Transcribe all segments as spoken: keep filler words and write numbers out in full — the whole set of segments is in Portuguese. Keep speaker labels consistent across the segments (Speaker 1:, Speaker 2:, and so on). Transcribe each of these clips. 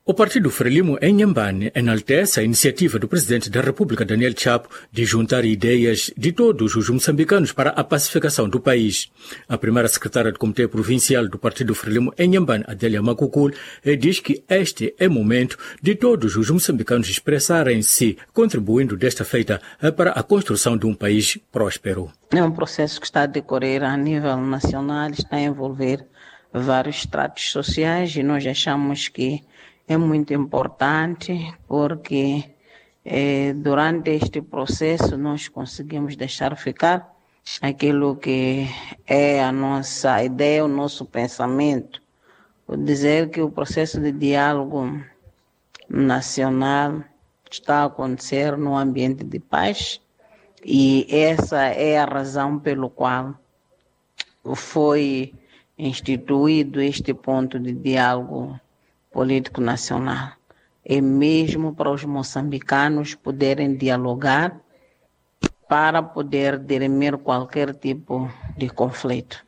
Speaker 1: O Partido Frelimo em Inhambane enaltece a iniciativa do Presidente da República, Daniel Chapo, de juntar ideias de todos os moçambicanos para a pacificação do país. A primeira secretária do Comitê Provincial do Partido Frelimo em Inhambane, Adélia Macucul, diz que este é o momento de todos os moçambicanos expressarem-se, contribuindo desta feita para a construção de um país próspero.
Speaker 2: É um processo que está a decorrer a nível nacional, está a envolver vários estratos sociais e nós achamos que é muito importante porque eh, durante este processo nós conseguimos deixar ficar aquilo que é a nossa ideia, o nosso pensamento. Vou dizer que o processo de diálogo nacional está a acontecer no ambiente de paz e essa é a razão pelo qual foi instituído este ponto de diálogo político nacional. É mesmo para os moçambicanos poderem dialogar para poder dirimir qualquer tipo de conflito.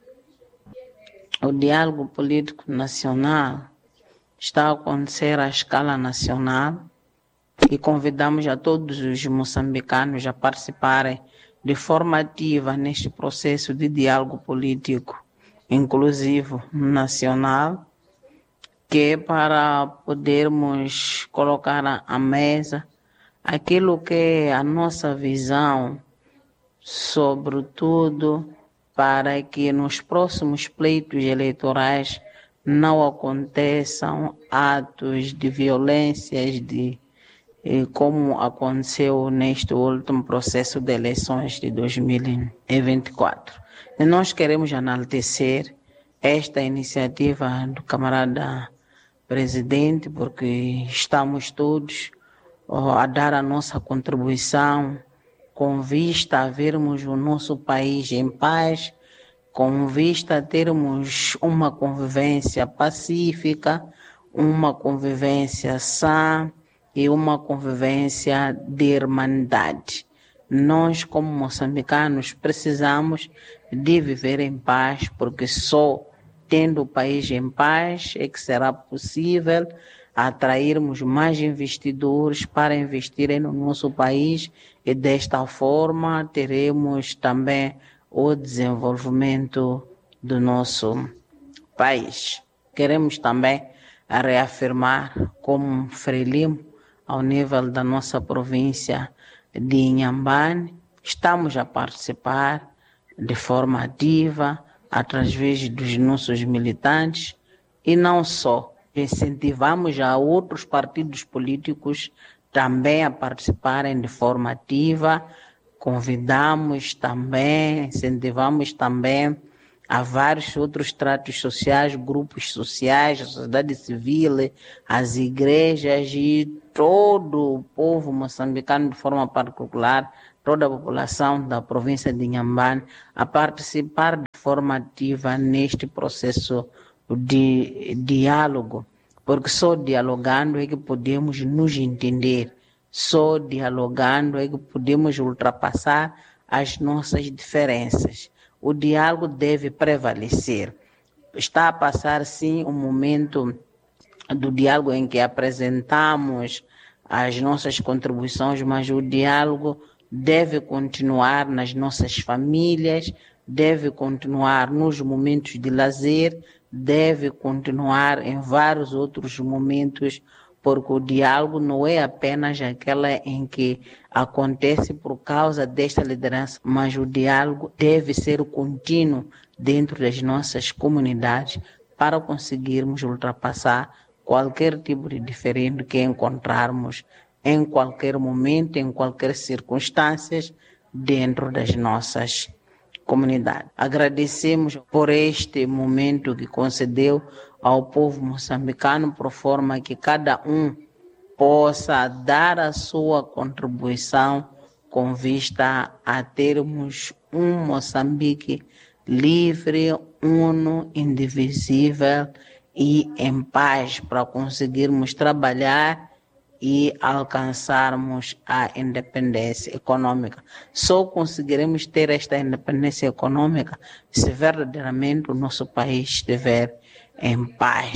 Speaker 2: O diálogo político nacional está a acontecer à escala nacional e convidamos a todos os moçambicanos a participarem de forma ativa neste processo de diálogo político inclusivo nacional, que é para podermos colocar à mesa aquilo que é a nossa visão, sobretudo para que nos próximos pleitos eleitorais não aconteçam atos de violências, de, como aconteceu neste último processo de eleições de dois mil e vinte e quatro. E nós queremos enaltecer esta iniciativa do camarada presidente, porque estamos todos a dar a nossa contribuição com vista a vermos o nosso país em paz, com vista a termos uma convivência pacífica, uma convivência sã e uma convivência de irmandade. Nós, como moçambicanos, precisamos de viver em paz, porque só tendo o país em paz é que será possível atrairmos mais investidores para investirem no nosso país e desta forma teremos também o desenvolvimento do nosso país. Queremos também reafirmar como Frelimo, ao nível da nossa província de Inhambane, estamos a participar de forma ativa através dos nossos militantes e não só. Incentivamos a outros partidos políticos também a participarem de forma ativa, convidamos também, incentivamos também a vários outros estratos sociais, grupos sociais, a sociedade civil, as igrejas e todo o povo moçambicano de forma particular, toda a população da província de Inhambane a participar de forma ativa neste processo de diálogo, porque só dialogando é que podemos nos entender, só dialogando é que podemos ultrapassar as nossas diferenças. O diálogo deve prevalecer. Está a passar, sim, um momento do diálogo em que apresentamos as nossas contribuições, mas o diálogo deve continuar nas nossas famílias, deve continuar nos momentos de lazer, deve continuar em vários outros momentos, porque o diálogo não é apenas aquela em que acontece por causa desta liderança, mas o diálogo deve ser contínuo dentro das nossas comunidades para conseguirmos ultrapassar qualquer tipo de diferente que encontrarmos em qualquer momento, em qualquer circunstância, dentro das nossas comunidades. Agradecemos por este momento que concedeu ao povo moçambicano, por forma que cada um possa dar a sua contribuição com vista a termos um Moçambique livre, uno, indivisível e em paz, para conseguirmos trabalhar e alcançarmos a independência econômica. Só conseguiremos ter esta independência econômica se verdadeiramente o nosso país estiver em paz.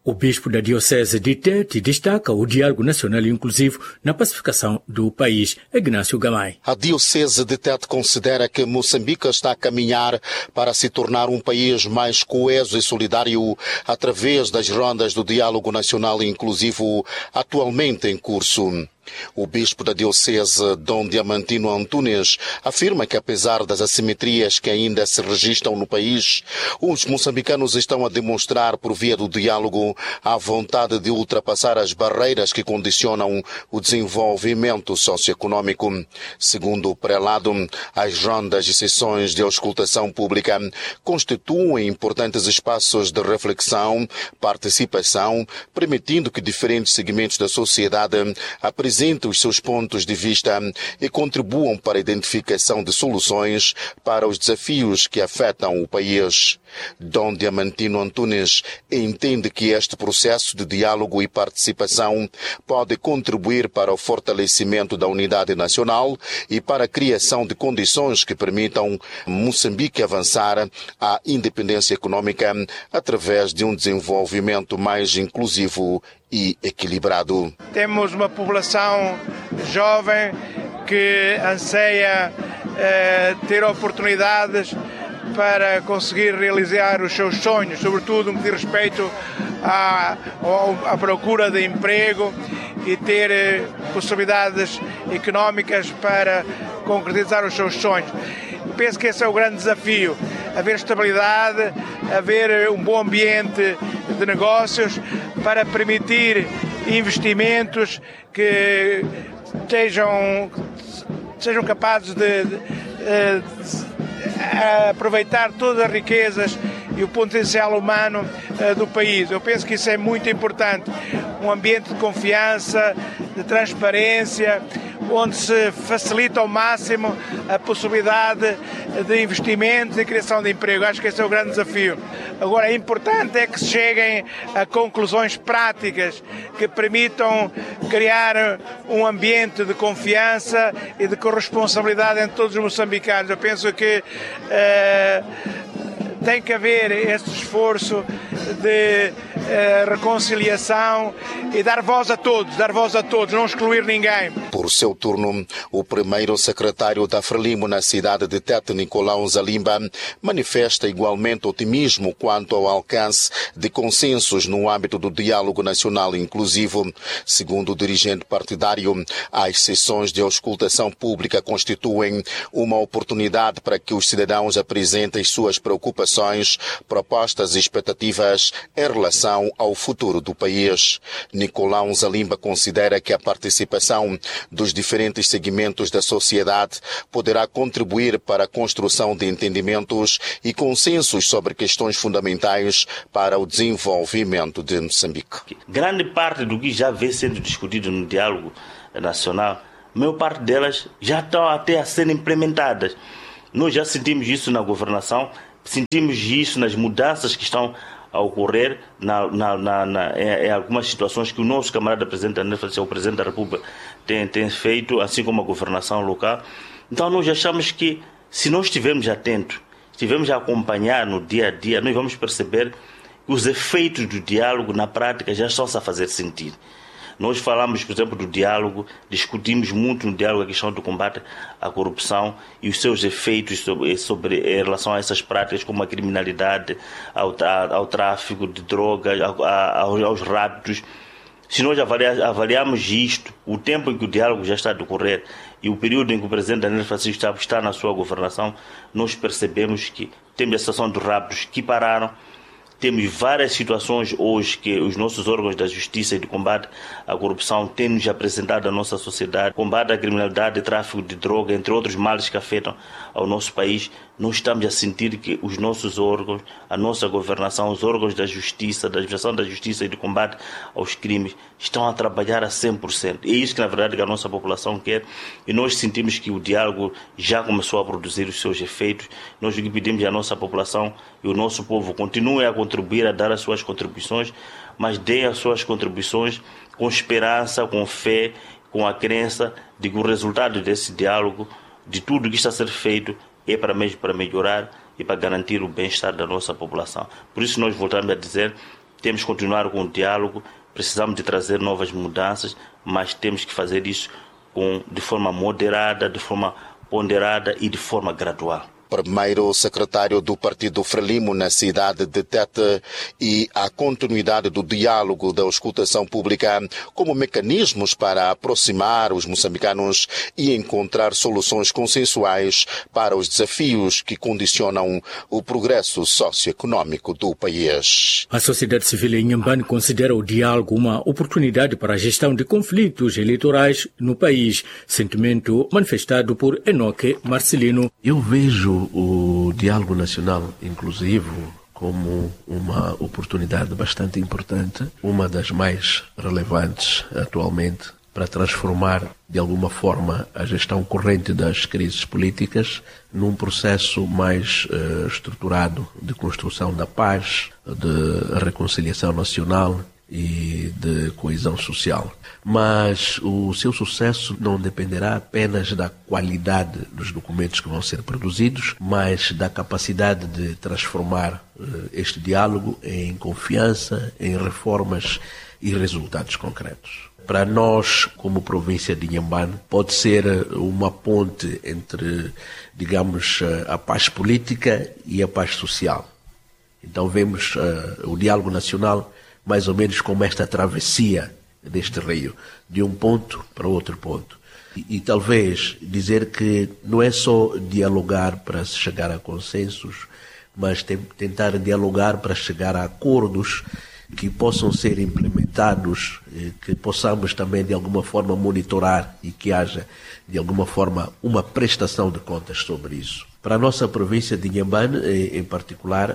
Speaker 1: O bispo da Diocese de Tete destaca o diálogo nacional inclusivo na pacificação do país. Ignácio Gamay.
Speaker 3: A Diocese de Tete considera que Moçambique está a caminhar para se tornar um país mais coeso e solidário através das rondas do diálogo nacional inclusivo atualmente em curso. O bispo da Diocese, Dom Diamantino Antunes, afirma que apesar das assimetrias que ainda se registram no país, os moçambicanos estão a demonstrar por via do diálogo a vontade de ultrapassar as barreiras que condicionam o desenvolvimento socioeconômico. Segundo o prelado, as rondas e sessões de auscultação pública constituem importantes espaços de reflexão, participação, permitindo que diferentes segmentos da sociedade apresentem os seus pontos de vista e contribuam para a identificação de soluções para os desafios que afetam o país. Dom Diamantino Antunes entende que este processo de diálogo e participação pode contribuir para o fortalecimento da unidade nacional e para a criação de condições que permitam Moçambique avançar à independência econômica através de um desenvolvimento mais inclusivo e equilibrado.
Speaker 4: Temos uma população jovem que anseia eh, ter oportunidades para conseguir realizar os seus sonhos, sobretudo no que diz respeito à, à procura de emprego e ter eh, possibilidades económicas para concretizar os seus sonhos. Penso que esse é o grande desafio, haver estabilidade, haver um bom ambiente de negócios para permitir investimentos que estejam, sejam capazes de, de, de aproveitar todas as riquezas e o potencial humano uh, do país. Eu penso que isso é muito importante. Um ambiente de confiança, de transparência, onde se facilita ao máximo a possibilidade de investimentos e criação de emprego. Acho que esse é o grande desafio. Agora, é importante é que se cheguem a conclusões práticas que permitam criar um ambiente de confiança e de corresponsabilidade entre todos os moçambicanos. Eu penso que uh, tem que haver esse esforço de uh, reconciliação e dar voz a todos, dar voz a todos, não excluir ninguém.
Speaker 3: Por seu turno, o primeiro secretário da Frelimo na cidade de Tete, Nicolau Zalimba, manifesta igualmente otimismo quanto ao alcance de consensos no âmbito do diálogo nacional inclusivo. Segundo o dirigente partidário, as sessões de auscultação pública constituem uma oportunidade para que os cidadãos apresentem suas preocupações, propostas e expectativas em relação ao futuro do país. Nicolau Zalimba considera que a participação dos diferentes segmentos da sociedade poderá contribuir para a construção de entendimentos e consensos sobre questões fundamentais para o desenvolvimento de Moçambique.
Speaker 5: Grande parte do que já vem sendo discutido no diálogo nacional, a maior parte delas já estão até a ser implementadas. Nós já sentimos isso na governação, sentimos isso nas mudanças que estão a ocorrer na, na, na, na, em, em algumas situações que o nosso camarada presidente Daniel Francisco, o presidente da República, tem, tem feito, assim como a governação local. Então nós achamos que, se nós estivermos atentos, estivermos a acompanhar no dia a dia, nós vamos perceber que os efeitos do diálogo na prática já estão-se a fazer sentir. Nós falamos, por exemplo, do diálogo, discutimos muito no diálogo a questão do combate à corrupção e os seus efeitos sobre, sobre, em relação a essas práticas, como a criminalidade, ao, ao tráfico de drogas, ao, aos, aos raptos. Se nós avaliar, avaliarmos isto, o tempo em que o diálogo já está a decorrer e o período em que o presidente Daniel Francisco está, está na sua governação, nós percebemos que temos a situação dos raptos que pararam. Temos várias situações hoje que os nossos órgãos da justiça e de combate à corrupção têm nos apresentado à nossa sociedade. Combate à criminalidade e tráfico de droga, entre outros males que afetam ao nosso país. Nós estamos a sentir que os nossos órgãos, a nossa governação, os órgãos da justiça, da administração da justiça e de combate aos crimes, estão a trabalhar a cem por cento. É isso que, na verdade, que a nossa população quer. E nós sentimos que o diálogo já começou a produzir os seus efeitos. Nós o que pedimos à nossa população e o nosso povo continuem a contribuir, a dar as suas contribuições, mas deem as suas contribuições com esperança, com fé, com a crença de que o resultado desse diálogo, de tudo que está a ser feito, é para mesmo para melhorar e para garantir o bem-estar da nossa população. Por isso nós voltamos a dizer temos que continuar com o diálogo, precisamos de trazer novas mudanças, mas temos que fazer isso com, de forma moderada, de forma ponderada e de forma gradual.
Speaker 3: Primeiro secretário do Partido Frelimo na cidade de Tete, e a continuidade do diálogo da escutação pública como mecanismos para aproximar os moçambicanos e encontrar soluções consensuais para os desafios que condicionam o progresso socioeconômico do país.
Speaker 1: A sociedade civil em Inhambane considera o diálogo uma oportunidade para a gestão de conflitos eleitorais no país, sentimento manifestado por Enoque Marcelino.
Speaker 6: Eu vejo o diálogo nacional inclusivo como uma oportunidade bastante importante, uma das mais relevantes atualmente, para transformar de alguma forma a gestão corrente das crises políticas num processo mais uh, estruturado de construção da paz, de reconciliação nacional e de coesão social. Mas o seu sucesso não dependerá apenas da qualidade dos documentos que vão ser produzidos, mas da capacidade de transformar uh, este diálogo em confiança, em reformas e resultados concretos. Para nós, como província de Inhambane, pode ser uma ponte entre, digamos, a paz política e a paz social. Então vemos uh, o diálogo nacional mais ou menos como esta travessia deste rio, de um ponto para outro ponto. E, e talvez dizer que não é só dialogar para se chegar a consensos, mas tem, tentar dialogar para chegar a acordos que possam ser implementados, que possamos também de alguma forma monitorar e que haja de alguma forma uma prestação de contas sobre isso. Para a nossa província de Inhambane, em particular,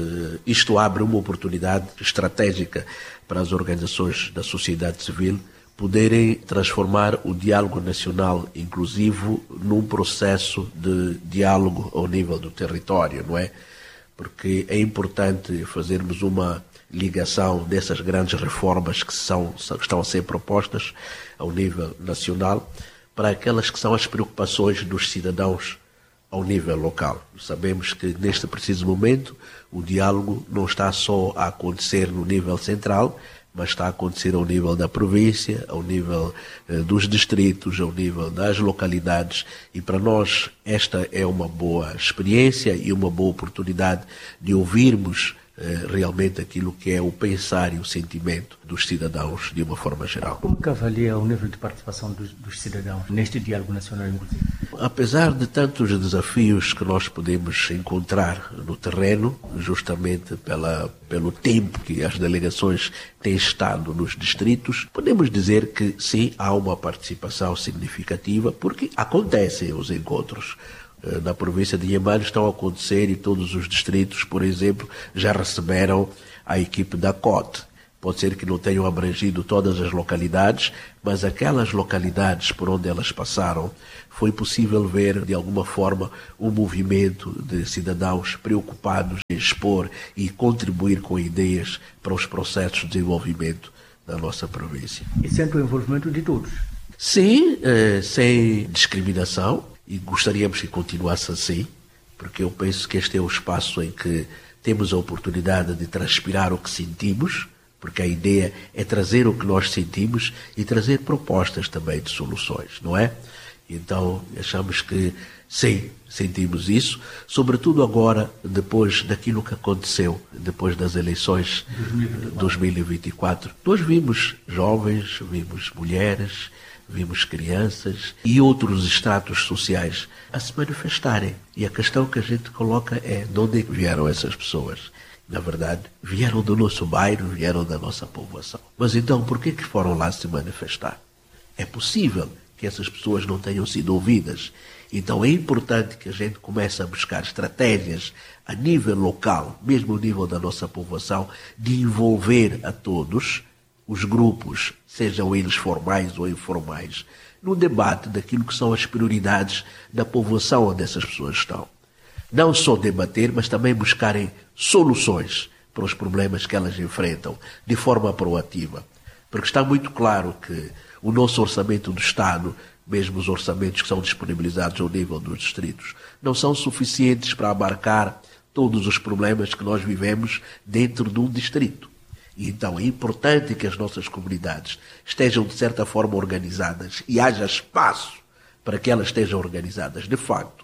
Speaker 6: isto abre uma oportunidade estratégica para as organizações da sociedade civil poderem transformar o diálogo nacional inclusivo num processo de diálogo ao nível do território, não é? Porque é importante fazermos uma ligação dessas grandes reformas que, são, que estão a ser propostas ao nível nacional para aquelas que são as preocupações dos cidadãos ao nível local. Sabemos que neste preciso momento o diálogo não está só a acontecer no nível central, mas está a acontecer ao nível da província, ao nível eh, dos distritos, ao nível das localidades, e para nós esta é uma boa experiência e uma boa oportunidade de ouvirmos eh, realmente aquilo que é o pensar e o sentimento dos cidadãos de uma forma geral.
Speaker 1: Como que avalia o nível de participação dos, dos cidadãos neste diálogo nacional inclusive?
Speaker 6: Apesar de tantos desafios que nós podemos encontrar no terreno, justamente pela, pelo tempo que as delegações têm estado nos distritos, podemos dizer que sim, há uma participação significativa, porque acontecem os encontros. Na província de Inhambane estão a acontecer e todos os distritos, por exemplo, já receberam a equipe da C O T. Pode ser que não tenham abrangido todas as localidades, mas aquelas localidades por onde elas passaram, foi possível ver, de alguma forma, um movimento de cidadãos preocupados em expor e contribuir com ideias para os processos de desenvolvimento da nossa província.
Speaker 1: E sempre o envolvimento de todos?
Speaker 6: Sim, eh, sem discriminação, e gostaríamos que continuasse assim, porque eu penso que este é o espaço em que temos a oportunidade de transpirar o que sentimos, porque a ideia é trazer o que nós sentimos e trazer propostas também de soluções, não é? Então, achamos que, sim, sentimos isso, sobretudo agora, depois daquilo que aconteceu, depois das eleições de dois mil e vinte e quatro. Nós vimos jovens, vimos mulheres, vimos crianças e outros estratos sociais a se manifestarem. E a questão que a gente coloca é de onde é que vieram essas pessoas? Na verdade, vieram do nosso bairro, vieram da nossa povoação. Mas então, por que que foram lá se manifestar? É possível que essas pessoas não tenham sido ouvidas. Então é importante que a gente comece a buscar estratégias a nível local, mesmo ao nível da nossa povoação, de envolver a todos os grupos, sejam eles formais ou informais, no debate daquilo que são as prioridades da povoação onde essas pessoas estão. Não só debater, mas também buscarem soluções para os problemas que elas enfrentam, de forma proativa. Porque está muito claro que o nosso orçamento do Estado, mesmo os orçamentos que são disponibilizados ao nível dos distritos, não são suficientes para abarcar todos os problemas que nós vivemos dentro de um distrito. E então é importante que as nossas comunidades estejam de certa forma organizadas e haja espaço para que elas estejam organizadas de facto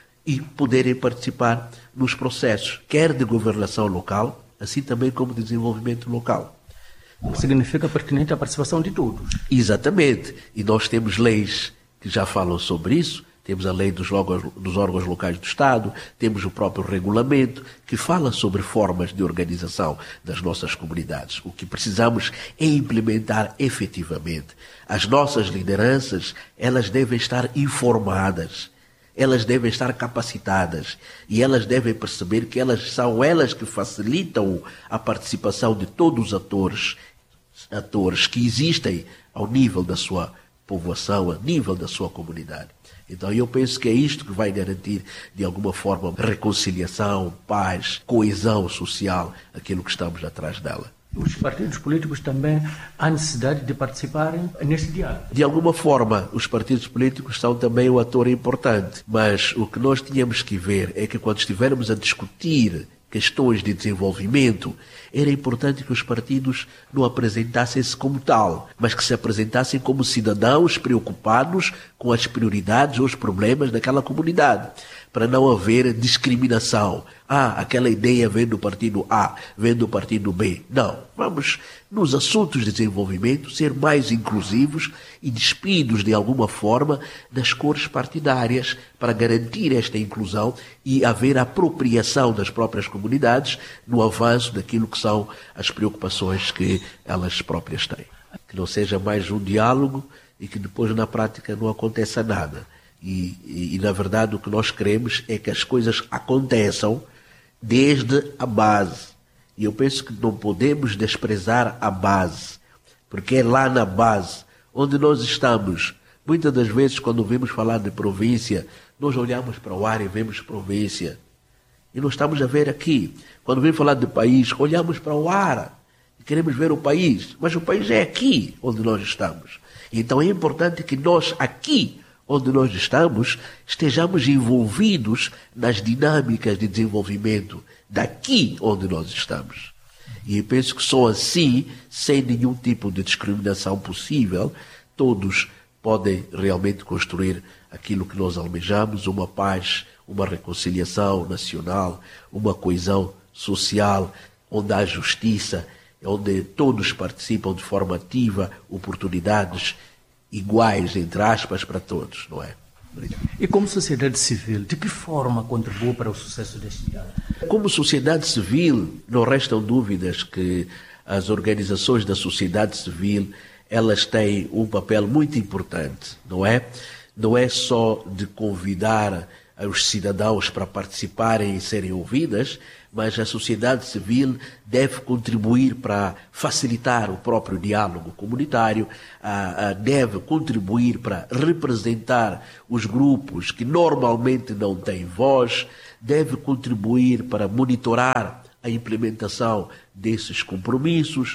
Speaker 6: e poderem participar nos processos, quer de governação local, assim também como de desenvolvimento local.
Speaker 1: O que significa pertinente a participação de todos.
Speaker 6: Exatamente. E nós temos leis que já falam sobre isso. Temos a lei dos órgãos, dos órgãos locais do Estado, temos o próprio regulamento que fala sobre formas de organização das nossas comunidades. O que precisamos é implementar efetivamente. As nossas lideranças, elas devem estar informadas, elas devem estar capacitadas e elas devem perceber que elas são elas que facilitam a participação de todos os atores, atores que existem ao nível da sua povoação, ao nível da sua comunidade. Então eu penso que é isto que vai garantir, de alguma forma, reconciliação, paz, coesão social, aquilo que estamos atrás dela.
Speaker 1: Os partidos políticos também há necessidade de participarem nesse diálogo.
Speaker 6: De alguma forma, os partidos políticos são também um ator importante, mas o que nós tínhamos que ver é que quando estivermos a discutir questões de desenvolvimento, era importante que os partidos não apresentassem-se como tal, mas que se apresentassem como cidadãos preocupados com as prioridades ou os problemas daquela comunidade, para não haver discriminação. Ah, aquela ideia vem do partido A, vem do partido B. Não, vamos, nos assuntos de desenvolvimento, ser mais inclusivos e despidos, de alguma forma, das cores partidárias, para garantir esta inclusão e haver apropriação das próprias comunidades no avanço daquilo que são as preocupações que elas próprias têm. Que não seja mais um diálogo e que depois, na prática, não aconteça nada. E, e, e, na verdade, o que nós queremos é que as coisas aconteçam desde a base. E eu penso que não podemos desprezar a base, porque é lá na base onde nós estamos. Muitas das vezes, quando vemos falar de província, nós olhamos para o ar e vemos província. E nós estamos a ver aqui. Quando vemos falar de país, olhamos para o ar e queremos ver o país. Mas o país é aqui onde nós estamos. Então é importante que nós aqui onde nós estamos, estejamos envolvidos nas dinâmicas de desenvolvimento daqui onde nós estamos. E penso que só assim, sem nenhum tipo de discriminação possível, todos podem realmente construir aquilo que nós almejamos, uma paz, uma reconciliação nacional, uma coesão social, onde há justiça, onde todos participam de forma ativa, oportunidades iguais, entre aspas, para todos, não é? Obrigado.
Speaker 1: E como sociedade civil, de que forma contribuiu para o sucesso deste diálogo?
Speaker 6: Como sociedade civil, não restam dúvidas que as organizações da sociedade civil, elas têm um papel muito importante, não é? Não é só de convidar os cidadãos para participarem e serem ouvidas, mas a sociedade civil deve contribuir para facilitar o próprio diálogo comunitário, deve contribuir para representar os grupos que normalmente não têm voz, deve contribuir para monitorar a implementação desses compromissos,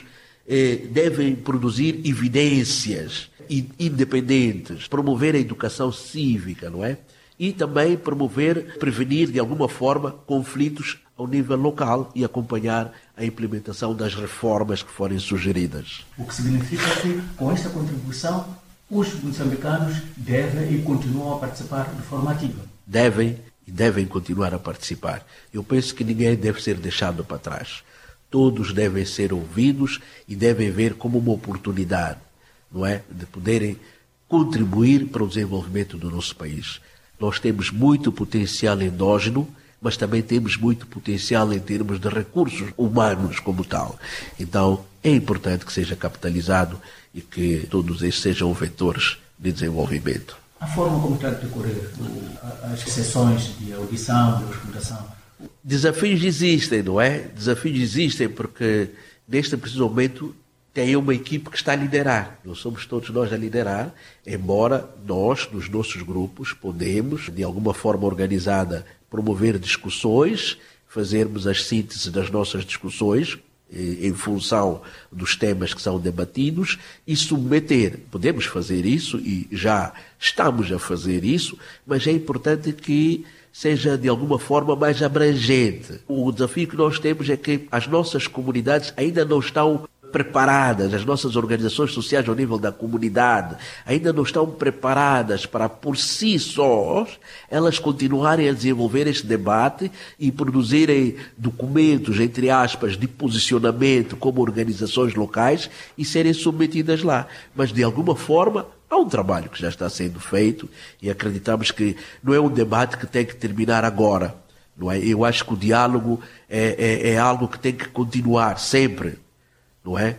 Speaker 6: devem produzir evidências independentes, promover a educação cívica, não é? E também promover, prevenir de alguma forma conflitos ao nível local e acompanhar a implementação das reformas que forem sugeridas.
Speaker 1: O que significa que, com esta contribuição, os moçambicanos devem e continuam a participar de forma ativa.
Speaker 6: Devem e devem continuar a participar. Eu penso que ninguém deve ser deixado para trás. Todos devem ser ouvidos e devem ver como uma oportunidade, não é, de poderem contribuir para o desenvolvimento do nosso país. Nós temos muito potencial endógeno, mas também temos muito potencial em termos de recursos humanos como tal. Então, é importante que seja capitalizado e que todos estes sejam vetores de desenvolvimento.
Speaker 1: A forma como está a decorrer as sessões de audição, de auscultação?
Speaker 6: Desafios existem, não é? Desafios existem porque, neste preciso momento, tem uma equipe que está a liderar. Não somos todos nós a liderar, embora nós, nos nossos grupos, podemos, de alguma forma organizada, promover discussões, fazermos as sínteses das nossas discussões em função dos temas que são debatidos e submeter. Podemos fazer isso e já estamos a fazer isso, mas é importante que seja de alguma forma mais abrangente. O desafio que nós temos é que as nossas comunidades ainda não estão preparadas, as nossas organizações sociais ao nível da comunidade ainda não estão preparadas para, por si sós, elas continuarem a desenvolver este debate e produzirem documentos, entre aspas, de posicionamento como organizações locais e serem submetidas lá. Mas, de alguma forma, há um trabalho que já está sendo feito e acreditamos que não é um debate que tem que terminar agora. Não é? Eu acho que o diálogo é, é, é algo que tem que continuar sempre. Não é?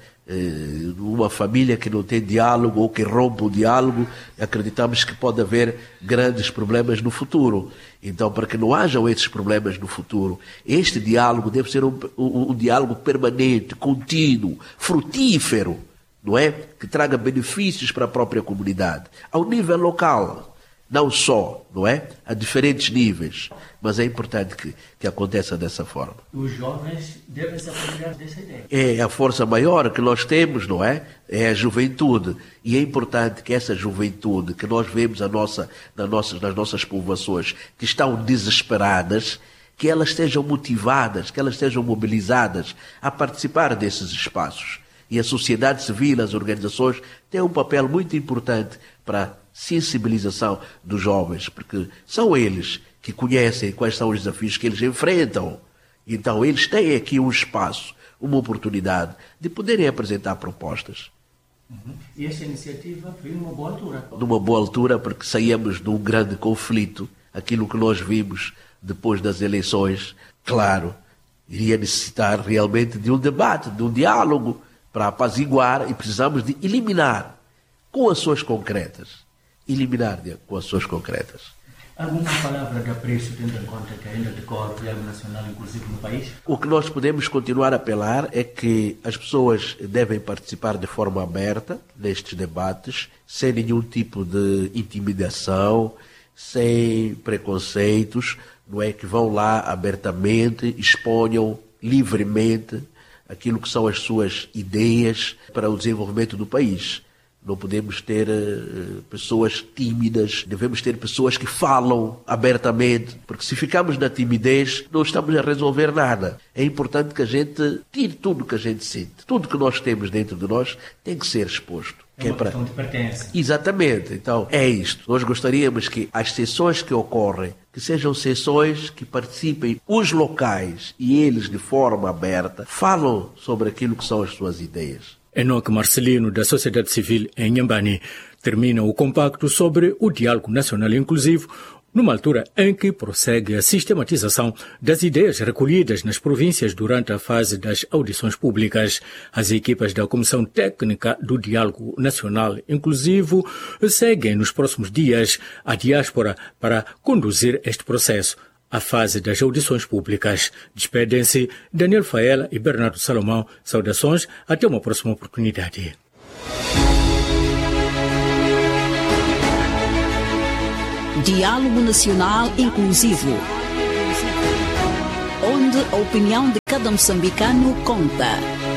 Speaker 6: Uma família que não tem diálogo ou que rompe o diálogo, acreditamos que pode haver grandes problemas no futuro. Então, para que não hajam esses problemas no futuro, este diálogo deve ser um, um, um diálogo permanente, contínuo, frutífero, não é? Que traga benefícios para a própria comunidade, ao nível local. Não só, não é? A diferentes níveis. Mas é importante que, que aconteça dessa forma.
Speaker 1: Os jovens devem se apropriar dessa ideia.
Speaker 6: É a força maior que nós temos, não é? É a juventude. E é importante que essa juventude, que nós vemos a nossa, nas, nossas, nas nossas povoações, que estão desesperadas, que elas estejam motivadas, que elas estejam mobilizadas a participar desses espaços. E a sociedade civil, as organizações, têm um papel muito importante para sensibilização dos jovens, porque são eles que conhecem quais são os desafios que eles enfrentam. Então, eles têm aqui um espaço, uma oportunidade de poderem apresentar propostas.
Speaker 1: Uhum. E esta iniciativa foi numa boa altura.
Speaker 6: Numa boa altura, porque saímos de um grande conflito. Aquilo que nós vimos depois das eleições, claro, iria necessitar realmente de um debate, de um diálogo para apaziguar, e precisamos de eliminar com ações concretas. Eliminar com ações concretas.
Speaker 1: Alguma palavra de apreço, tendo em conta que ainda decorre o diálogo nacional inclusivo no país?
Speaker 6: O que nós podemos continuar a apelar é que as pessoas devem participar de forma aberta nestes debates, sem nenhum tipo de intimidação, sem preconceitos, não é? Que vão lá abertamente, exponham livremente aquilo que são as suas ideias para o desenvolvimento do país. Não podemos ter uh, pessoas tímidas, devemos ter pessoas que falam abertamente, porque se ficarmos na timidez, não estamos a resolver nada. É importante que a gente tire tudo o que a gente sente. Tudo que nós temos dentro de nós tem que ser exposto.
Speaker 1: É uma que é questão para... de pertença.
Speaker 6: Exatamente. Então, é isto. Nós gostaríamos que as sessões que ocorrem, que sejam sessões que participem os locais e eles de forma aberta, falam sobre aquilo que são as suas ideias.
Speaker 1: Enoque Marcelino, da sociedade civil em Inhambane, termina o compacto sobre o diálogo nacional inclusivo, numa altura em que prossegue a sistematização das ideias recolhidas nas províncias durante a fase das audições públicas. As equipas da Comissão Técnica do Diálogo Nacional Inclusivo seguem nos próximos dias a diáspora para conduzir este processo. A fase das audições públicas. Despedem-se Daniel Faela e Bernardo Salomão. Saudações, até uma próxima oportunidade.
Speaker 7: Diálogo Nacional Inclusivo, onde a opinião de cada moçambicano conta.